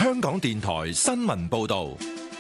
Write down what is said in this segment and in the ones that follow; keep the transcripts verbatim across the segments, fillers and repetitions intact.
香港電台新聞報道。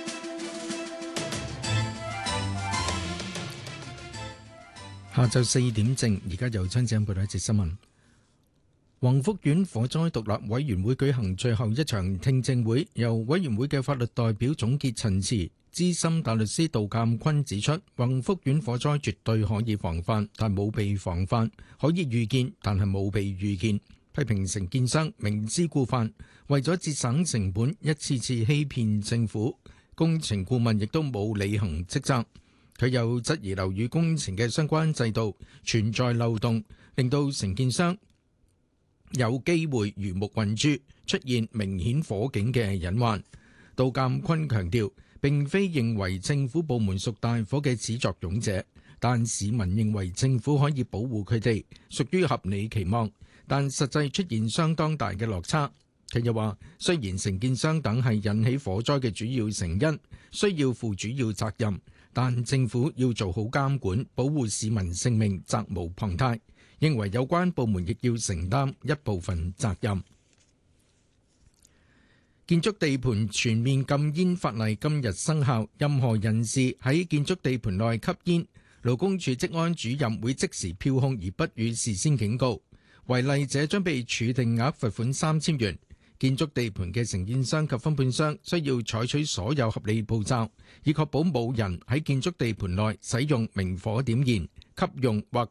下晝四點正，而家由張子欣報道一節新聞。宏福苑火災獨立委員會舉行最後一場聽證會，由委員會嘅法律代表總結陳詞。資深大律師杜鑑坤指出，宏福苑火災絕對可以防範，但冇被防範；可以預見，但係冇被預見。批評承建商明知故犯，為咗節省成本，一次次欺騙政府。工程顧問亦都冇履行職責。佢又質疑樓宇工程嘅相關制度存在漏洞，令到承建商有機會魚目混珠，出現明顯火警嘅隱患。杜鑑坤強調，並非認為政府部門屬大火嘅始作俑者，但市民認為政府可以保護佢哋，屬於合理期望，但實際出現相當大嘅落差。佢又話，雖然承建商等係引起火災嘅主要成因，需要負主要責任，但政府要做好監管，保護市民性命，責無旁貸。認為有關部門亦要承擔一部分責任。建築地盤全面禁煙法例今日生效，任何人士喺建築地盤內吸煙，勞工處職安主任會即時票控而不予事先警告，違例者將被處定額罰款三千元。建築地盤嘅承建商及分判商需要採取所有合理步驟，以確保冇人喺建築地盤內使用明火點燃、吸用或